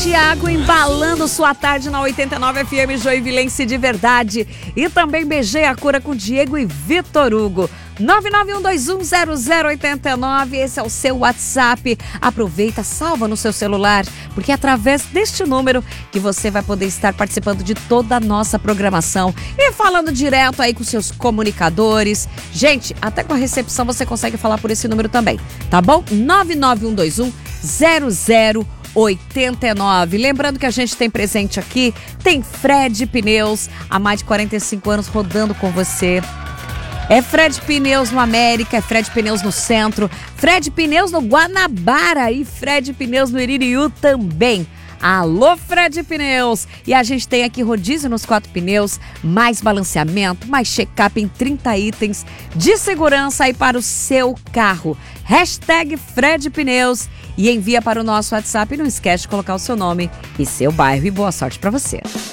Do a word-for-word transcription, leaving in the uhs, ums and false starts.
Tiago embalando sua tarde na oitenta e nove F M Joinvilense de verdade. E também beijei a cura com Diego e Vitor Hugo. nove nove um dois um zero zero oito nove, esse é o seu WhatsApp. Aproveita, salva no seu celular, porque é através deste número que você vai poder estar participando de toda a nossa programação e falando direto aí com seus comunicadores. Gente, até com a recepção você consegue falar por esse número também, tá bom? nove nove um dois um zero zero oito nove. Lembrando que a gente tem presente aqui, tem Fred Pneus, há mais de quarenta e cinco anos rodando com você. É Fred Pneus no América, é Fred Pneus no Centro, Fred Pneus no Guanabara e Fred Pneus no Iririú também. Alô, Fred Pneus! E a gente tem aqui rodízio nos quatro pneus, mais balanceamento, mais check-up em trinta itens de segurança aí para o seu carro. Hashtag Fred Pneus e envia para o nosso WhatsApp. E não esquece de colocar o seu nome e seu bairro. E boa sorte para você.